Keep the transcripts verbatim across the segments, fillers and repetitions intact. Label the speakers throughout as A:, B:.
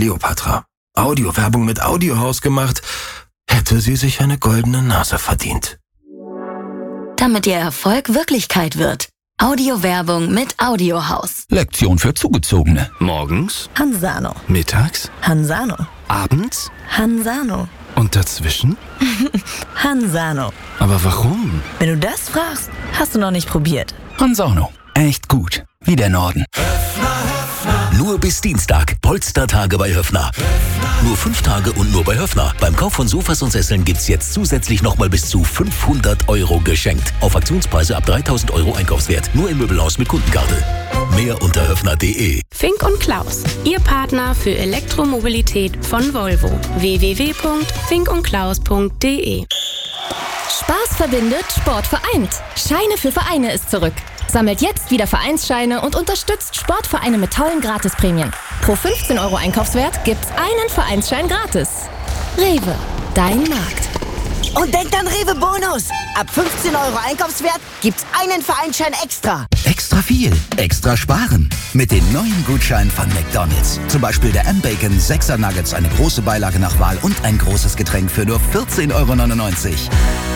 A: Kleopatra Audiowerbung mit Audiohaus gemacht, hätte sie sich eine goldene Nase verdient.
B: Damit Ihr Erfolg Wirklichkeit wird. Audiowerbung mit Audiohaus.
C: Lektion für Zugezogene.
D: Morgens?
B: Hansano.
D: Mittags?
B: Hansano.
D: Abends?
B: Hansano.
D: Und dazwischen?
B: Hansano.
D: Aber warum?
B: Wenn du das fragst, hast du noch nicht probiert.
C: Hansano. Echt gut. Wie der Norden.
E: Nur bis Dienstag. Polstertage bei Höffner. Nur fünf Tage und nur bei Höffner. Beim Kauf von Sofas und Sesseln gibt's jetzt zusätzlich nochmal bis zu fünfhundert Euro geschenkt. Auf Aktionspreise ab dreitausend Euro Einkaufswert. Nur im Möbelhaus mit Kundenkarte. Mehr unter höffner punkt de.
F: Fink und Klaus, Ihr Partner für Elektromobilität von Volvo. w w w punkt fink und klaus punkt de.
G: Spaß verbindet, Sport vereint. Scheine für Vereine ist zurück. Sammelt jetzt wieder Vereinsscheine und unterstützt Sportvereine mit tollen Gratisprämien. Pro fünfzehn Euro Einkaufswert gibt's einen Vereinsschein gratis. Rewe, dein Markt.
H: Und denkt an Rewe Bonus. Ab fünfzehn Euro Einkaufswert gibt's einen Vereinsschein extra.
E: Extra viel, extra sparen. Mit den neuen Gutscheinen von McDonald's. Zum Beispiel der M-Bacon sechser Nuggets, eine große Beilage nach Wahl und ein großes Getränk für nur vierzehn Euro neunundneunzig.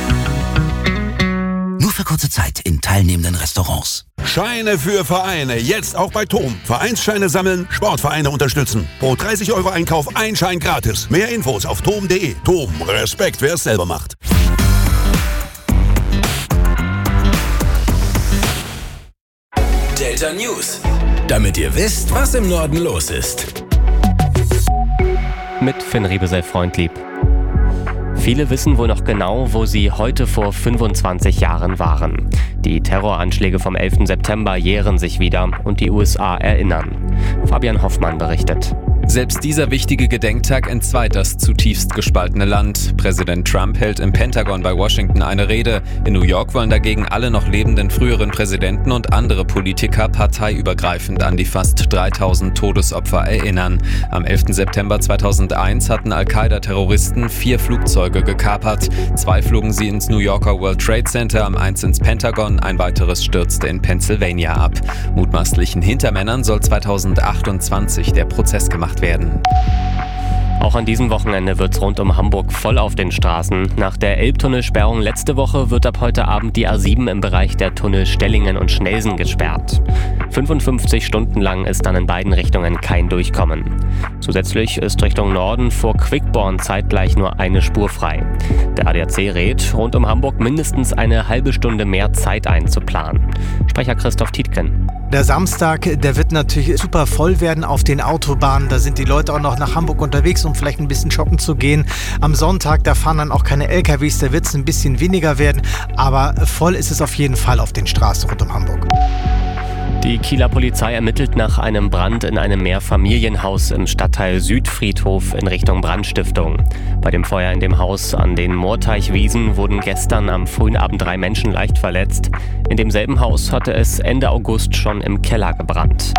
E: Nur für kurze Zeit in teilnehmenden Restaurants.
I: Scheine für Vereine, jetzt auch bei Tom. Vereinsscheine sammeln, Sportvereine unterstützen. Pro dreißig Euro Einkauf ein Schein gratis. Mehr Infos auf tom punkt de. Tom, Respekt, wer es selber macht.
A: Delta News. Damit ihr wisst, was im Norden los ist.
J: Mit Finn Riebesell-Freundlieb. Viele wissen wohl noch genau, wo sie heute vor fünfundzwanzig Jahren waren. Die Terroranschläge vom elften September jähren sich wieder und die U S A erinnern. Fabian Hoffmann berichtet.
K: Selbst dieser wichtige Gedenktag entzweit das zutiefst gespaltene Land. Präsident Trump hält im Pentagon bei Washington eine Rede. In New York wollen dagegen alle noch lebenden früheren Präsidenten und andere Politiker parteiübergreifend an die fast dreitausend Todesopfer erinnern. Am elften September zweitausendeins hatten Al-Qaida-Terroristen vier Flugzeuge gekapert. Zwei flogen sie ins New Yorker World Trade Center, am eins ins Pentagon, ein weiteres stürzte in Pennsylvania ab. Mutmaßlichen Hintermännern soll zweitausendachtundzwanzig der Prozess gemacht werden.
J: Auch an diesem Wochenende wird's rund um Hamburg voll auf den Straßen. Nach der Elbtunnelsperrung letzte Woche wird ab heute Abend die A sieben im Bereich der Tunnel Stellingen und Schnelsen gesperrt. fünfundfünfzig Stunden lang ist dann in beiden Richtungen kein Durchkommen. Zusätzlich ist Richtung Norden vor Quickborn zeitgleich nur eine Spur frei. Der A D A C rät, rund um Hamburg mindestens eine halbe Stunde mehr Zeit einzuplanen. Sprecher Christoph Tietgen.
L: Der Samstag, der wird natürlich super voll werden auf den Autobahnen. Da sind die Leute auch noch nach Hamburg unterwegs, um vielleicht ein bisschen shoppen zu gehen. Am Sonntag, da fahren dann auch keine L K Ws, da wird es ein bisschen weniger werden. Aber voll ist es auf jeden Fall auf den Straßen rund um Hamburg.
J: Die Kieler Polizei ermittelt nach einem Brand in einem Mehrfamilienhaus im Stadtteil Südfriedhof in Richtung Brandstiftung. Bei dem Feuer in dem Haus an den Moorteichwiesen wurden gestern am frühen Abend drei Menschen leicht verletzt. In demselben Haus hatte es Ende August schon im Keller gebrannt.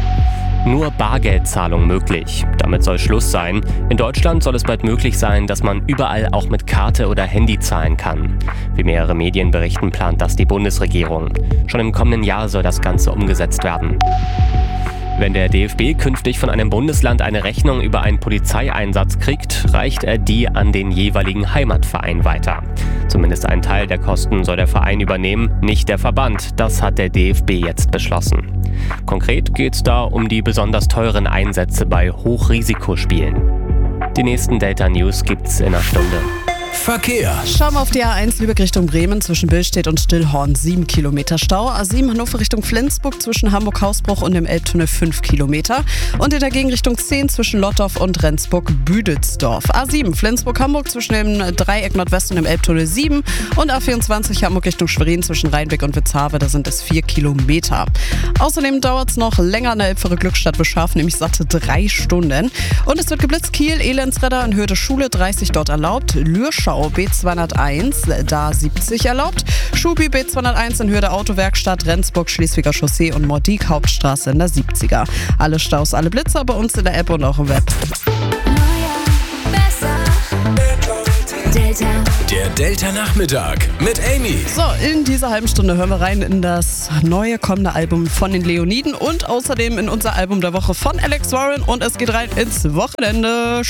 J: Nur Bargeldzahlung möglich. Damit soll Schluss sein. In Deutschland soll es bald möglich sein, dass man überall auch mit Karte oder Handy zahlen kann. Wie mehrere Medien berichten, plant das die Bundesregierung. Schon im kommenden Jahr soll das Ganze umgesetzt werden. Wenn der D F B künftig von einem Bundesland eine Rechnung über einen Polizeieinsatz kriegt, reicht er die an den jeweiligen Heimatverein weiter. Zumindest einen Teil der Kosten soll der Verein übernehmen, nicht der Verband. Das hat der D F B jetzt beschlossen. Konkret geht es da um die besonders teuren Einsätze bei Hochrisikospielen. Die nächsten Delta News gibt's in einer Stunde.
A: Verkehr.
M: Schauen wir auf die A eins Lübeck Richtung Bremen zwischen Billstedt und Stillhorn sieben Kilometer Stau. A sieben Hannover Richtung Flensburg zwischen Hamburg-Hausbruch und dem Elbtunnel fünf Kilometer. Und in der Gegenrichtung zehn zwischen Lottorf und Rendsburg-Büdelsdorf. A sieben Flensburg-Hamburg zwischen dem Dreieck Nordwest und dem Elbtunnel sieben. Und A vierundzwanzig Hamburg Richtung Schwerin zwischen Rheinbeck und Witzhawe, da sind es vier Kilometer. Außerdem dauert es noch länger an der Elbfähre Glückstadt Beschaf, nämlich satte drei Stunden. Und es wird geblitzt Kiel, Elendsredder in Höhe der Schule, dreißig dort erlaubt. Lürschau B zweihunderteins, da siebzig erlaubt. Schubi B zweihunderteins in Höhe der Autowerkstatt, Rendsburg, Schleswiger Chaussee und Mordik Hauptstraße in der siebziger. Alle Staus, alle Blitzer bei uns in der App und auch im Web.
N: Delta.
A: Der Delta-Nachmittag mit Amy.
M: So, in dieser halben Stunde hören wir rein in das neue kommende Album von den Leoniden und außerdem in unser Album der Woche von Alex Warren und es geht rein ins Wochenende.